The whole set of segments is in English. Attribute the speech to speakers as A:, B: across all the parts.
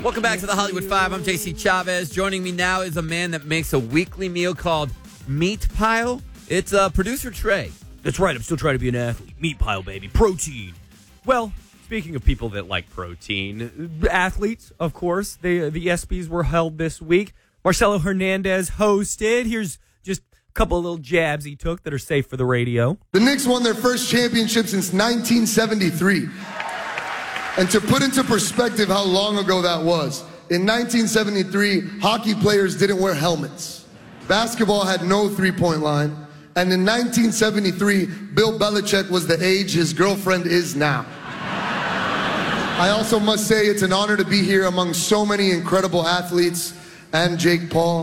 A: Welcome back to the Hollywood Five. I'm JC Chavez. Joining me now is a man that makes a weekly meal called Meat Pile. It's producer Trey.
B: That's right. I'm still trying to be an athlete. Meat pile, baby. Protein. Well, speaking of people that like protein, athletes, of course, the ESPYs were held this week. Marcelo Hernandez hosted. Here's just a couple of little jabs he took that are safe for the radio.
C: The Knicks won their first championship since 1973. And to put into perspective how long ago that was, in 1973, hockey players didn't wear helmets. Basketball had no three-point line. And in 1973, Bill Belichick was the age his girlfriend is now. I also must say it's an honor to be here among so many incredible athletes and Jake Paul.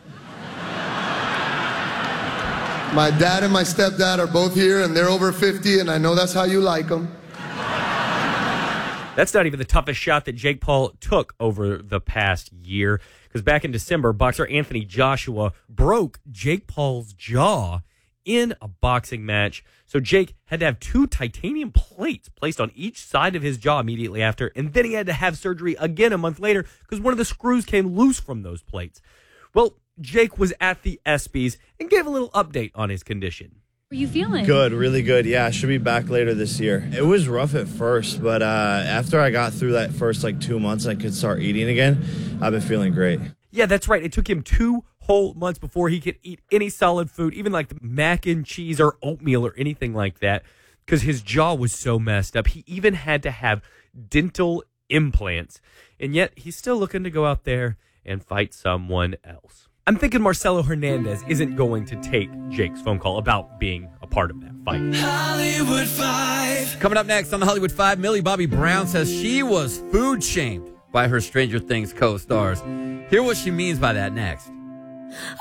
C: My dad and my stepdad are both here, and they're over 50, and I know that's how you like them.
B: That's not even the toughest shot that Jake Paul took over the past year. Because back in December, boxer Anthony Joshua broke Jake Paul's jaw in a boxing match. So Jake had to have 2 titanium plates placed on each side of his jaw immediately after. And then he had to have surgery again a month later because one of the screws came loose from those plates. Well, Jake was at the ESPYs and gave a little update on his condition.
D: How are you feeling?
E: Good, really good. Yeah, I should be back later this year. It was rough at first, but after I got through that first 2 months, I could start eating again. I've been feeling great.
B: Yeah, that's right. It took him 2 whole months before he could eat any solid food, even like mac and cheese or oatmeal or anything like that, because his jaw was so messed up. He even had to have dental implants, and yet he's still looking to go out there and fight someone else. I'm thinking Marcelo Hernandez isn't going to take Jake's phone call about being a part of that fight.
A: Hollywood Five. Coming up next on the Hollywood Five, Millie Bobby Brown says she was food shamed by her Stranger Things co-stars. Hear what she means by that next.